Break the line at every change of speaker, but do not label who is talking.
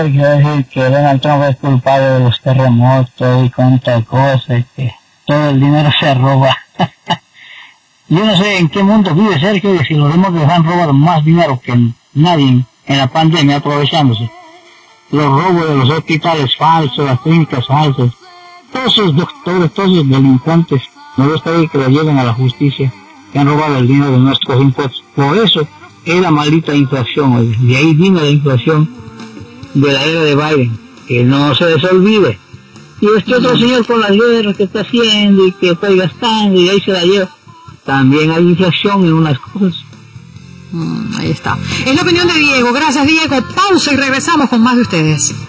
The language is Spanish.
Quiero decir que Donald Trump es culpable de los terremotos y cuántas cosas, que todo el dinero se roba. Yo no sé en qué mundo vive Sergio, y si los demócratas han robado más dinero que nadie en la pandemia aprovechándose. Los robos de los hospitales falsos, las clínicas falsas, todos esos doctores, todos esos delincuentes, me gustaría que lo lleven a la justicia, que han robado el dinero de nuestros impuestos. Por eso es la maldita inflación, oye. De ahí vino la inflación de la era de Biden, que no se les olvide. Y este otro señor con las guerras que está haciendo y que está gastando y ahí se la lleva. También hay inflación en unas cosas.
Ahí está. Es la opinión de Diego. Gracias, Diego. Pausa y regresamos con más de ustedes.